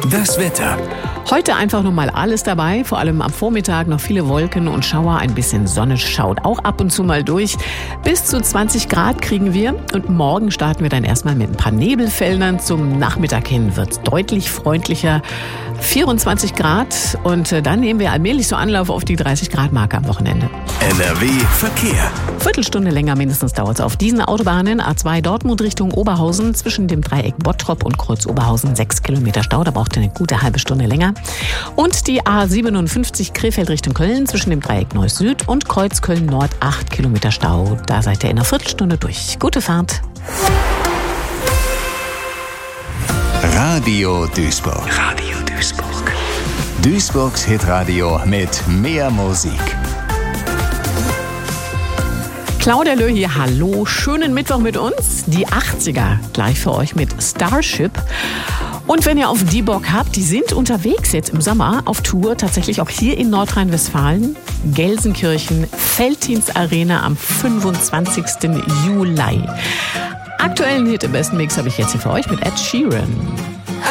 Das Wetter. Heute einfach nur mal alles dabei, vor allem am Vormittag noch viele Wolken und Schauer, ein bisschen Sonne schaut auch ab und zu mal durch. Bis zu 20 Grad kriegen wir und morgen starten wir dann erstmal mit ein paar Nebelfeldern. Zum Nachmittag hin wird es deutlich freundlicher, 24 Grad und dann nehmen wir allmählich so Anlauf auf die 30 Grad Marke am Wochenende. NRW Verkehr. Viertelstunde länger mindestens dauert es auf diesen Autobahnen. A2 Dortmund Richtung Oberhausen zwischen dem Dreieck Bottrop und Kreuz Oberhausen 6 Kilometer Stau. Da braucht ihr eine gute halbe Stunde länger. Und die A57 Krefeld Richtung Köln zwischen dem Dreieck Neuss Süd und Kreuz Köln Nord 8 Kilometer Stau. Da seid ihr in einer Viertelstunde durch. Gute Fahrt. Radio Duisburg. Radio Duisburg. Duisburgs Hitradio mit mehr Musik. Claudia Löh hier, hallo, schönen Mittwoch mit uns. Die 80er gleich für euch mit Starship. Und wenn ihr auf die Bock habt, die sind unterwegs jetzt im Sommer auf Tour, tatsächlich auch hier in Nordrhein-Westfalen, Gelsenkirchen, Veltins Arena am 25. Juli. Aktuellen Hit im besten Mix habe ich jetzt hier für euch mit Ed Sheeran.